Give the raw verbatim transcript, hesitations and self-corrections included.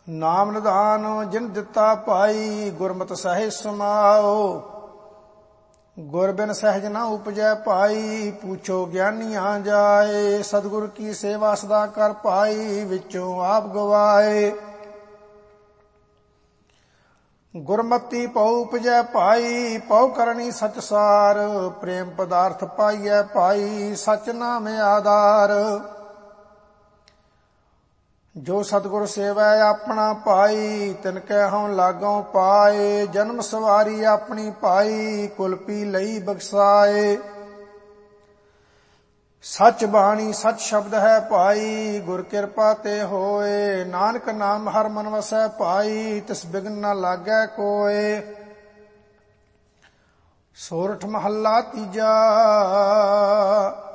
ਨਾਮ ਨਿਧਾਨ ਜਿਨ ਦਿੱਤਾ ਭਾਈ, ਗੁਰਮਤਿ ਸਹਿਜ ਸਮਾਓ। ਗੁਰ ਬਿਨ ਸਹਿਜ ਨਾ ਉਪਜੈ ਭਾਈ, ਪੁੱਛੋ ਗਿਆਨੀਆਂ ਜਾਏ। ਸਤਿਗੁਰ ਕੀ ਸੇਵਾ ਸਦਾ ਕਰ ਭਾਈ, ਵਿੱਚੋਂ ਆਪ ਗਵਾਏ। ਗੁਰਮਤੀ ਪਉ ਉਪਜੈ ਭਾਈ, ਪਉ ਕਰਨੀ ਸਚ ਸਾਰ। ਪ੍ਰੇਮ ਪਦਾਰਥ ਪਾਈਐ ਭਾਈ, ਸਚ ਨਾਮ ਆਧਾਰ। ਜੋ ਸਤਿਗੁਰ ਸੇਵੈ ਆਪਣਾ ਭਾਈ, ਤਿਨ ਕੈ ਹਉ ਲਾਗੋ ਪਾਏ। ਜਨਮ ਸਵਾਰੀ ਆਪਣੀ ਭਾਈ, ਕੁਲ ਪੀ ਲਈ ਬਖਸਾਏ। ਸਚ ਬਾਣੀ ਸਚ ਸ਼ਬਦ ਹੈ ਭਾਈ, ਗੁਰ ਕਿਰਪਾ ਤੇ ਹੋਏ। ਨਾਨਕ ਨਾਮ ਹਰ ਮਨ ਵਸੈ ਭਾਈ, ਤਿਸ ਬਿਘਨ ਨਾ ਲਾਗੈ ਕੋਏ। ਸੋਰਠ ਮਹੱਲਾ ਤੀਜਾ।